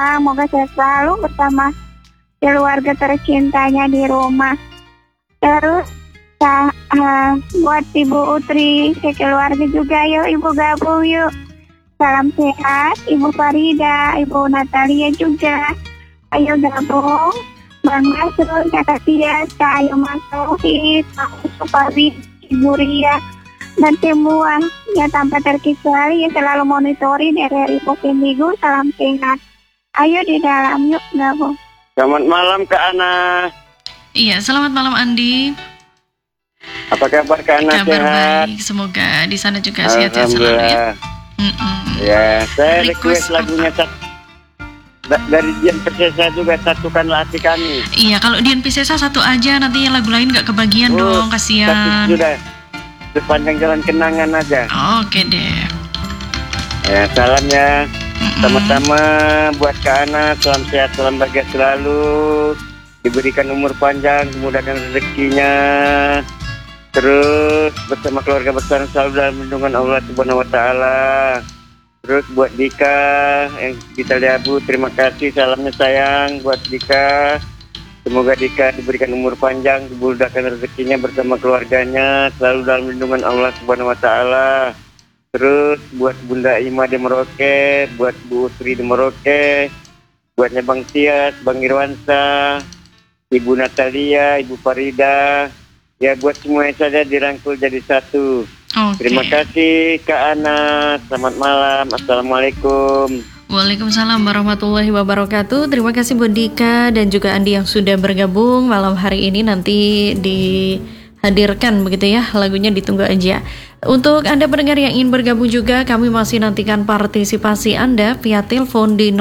Semoga sehat selalu bersama keluarga tercintanya di rumah. Terus buat Ibu Utri, keluarga juga, yuk Ibu gabung yuk. Salam sehat, Ibu Farida, Ibu Natalia juga. Ayo gabung. Bang Masrul, Kakak Tiasa, ayo masuk. Pak Supari, Ibu Ria, dan semua yang tanpa terkecuali yang selalu monitori dari Pokindigo. Salam sehat. Ayo di dalam yuk gabung. Selamat malam Kak Ana. Iya, selamat malam Andi. Apa kabar Kak Ana? Kabar Sehat? baik, semoga di sana juga sehat-sehat selalu ya. Ya, saya Request request lagunya dari Dian Piscesa juga, Satukanlah Hati Kami. Iya, kalau Dian Piscesa satu aja, nanti lagu lain gak kebagian dong, kasihan. Sudah sepanjang jalan kenangan aja. Oke deh. Ya, salam ya. Sama-sama buat Kak Ana, salam sehat, salam bahagia selalu. Diberikan umur panjang, dimudahkan rezekinya. Terus bersama keluarga besar selalu dalam lindungan Allah Subhanahu wa taala. Terus buat Dika yang kita Liabu, terima kasih, salamnya sayang buat Dika. Semoga Dika diberikan umur panjang, dimudahkan rezekinya bersama keluarganya, selalu dalam lindungan Allah Subhanahu wa taala. Terus buat Bunda Ima di Merauke, buat Bu Sri di Merauke, buatnya Bang Tias, Bang Irwansa, Ibu Natalia, Ibu Farida, ya buat semuanya saja dirangkul jadi satu. Terima kasih Kak Ana, selamat malam, Assalamualaikum. Waalaikumsalam warahmatullahi wabarakatuh. Terima kasih buat Dika dan juga Andi yang sudah bergabung malam hari ini. Nanti dihadirkan begitu ya, lagunya ditunggu aja. Untuk Anda pendengar yang ingin bergabung juga, kami masih nantikan partisipasi Anda via telepon di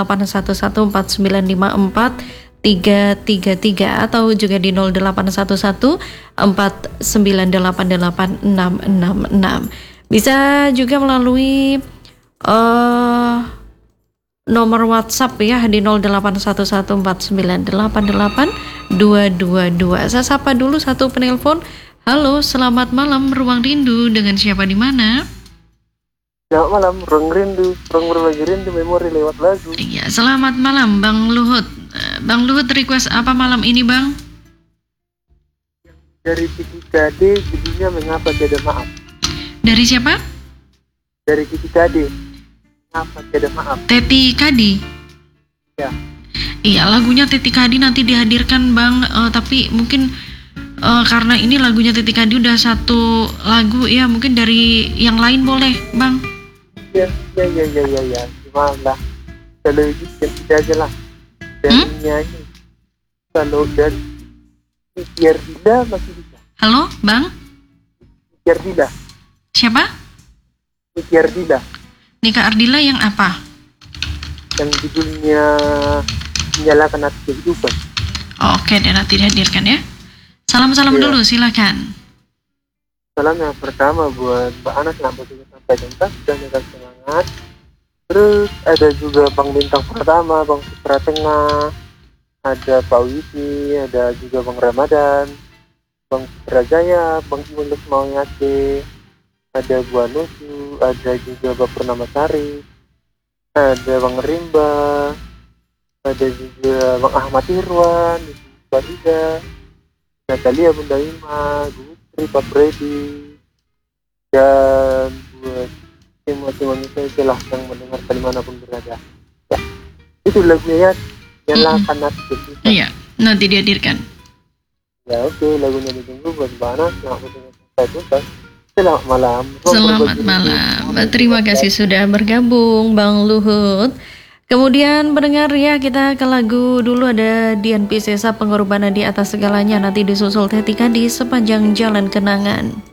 08114954 atau juga di 081149888666. Bisa juga melalui nomor WhatsApp ya di 081149882222. Saya sapa dulu satu penelpon. Halo, selamat malam Ruang Rindu, dengan siapa di mana? Selamat malam, Ruang Rindu, ruang berbagi rindu, memori lewat lagu. Iya, selamat malam Bang Luhut. Bang Luhut request apa malam ini Bang? Dari Titi Kade, judulnya Mengapa Tiada Maaf. Dari siapa? Dari Titi Kade, Mengapa Tiada Maaf. Teti Kadi. Ya. Iya, lagunya Teti Kadi nanti dihadirkan Bang, tapi mungkin karena ini lagunya Titi Kadi udah satu lagu ya, mungkin dari yang lain boleh Bang. Ya. Gimana lah, kalau itu kita aja lah. Dan nyanyi. Kalau dan Niki Ardila masih bisa. Halo Bang? Niki Ardila. Siapa? Niki Ardila. Nika Ardila yang apa? Yang judulnya Menyalakan Hati Kehidupan. Oke deh, nanti dihadirkan ya. Salam-salam dulu, silakan. Salam yang pertama buat Mbak Anas, selamat sampai jumpa, sudah jaga semangat. Terus ada juga Bang Bintang Pertama, Bang Putra Tengah, ada Pak Widi, ada juga Bang Ramadan, Bang Putra Jaya, Bang Iwan Lesmau Yate, ada Bu Anusu, ada juga Bapak Purnamasari, ada Bang Rimba, ada juga Bang Ahmad Irwan, Bang Ida, Natalia, Bunda Ima, Gutri, Pak Freddy, dan buat semua saya yang mendengar dimanapun berada. Ya, itu lagunya ya, Nyalakan Hati Kehidupan. Iya, nanti dihadirkan. Ya oke, lagunya ditunggu buat Mbak Anas. Selamat malam. Selamat malam. Terima kasih sudah bergabung Bang Luhut. Kemudian pendengar ya, kita ke lagu dulu, ada Dian Piscesa, Pengorbanan di Atas Segalanya, nanti disusul Teti Kadi, Sepanjang Jalan Kenangan.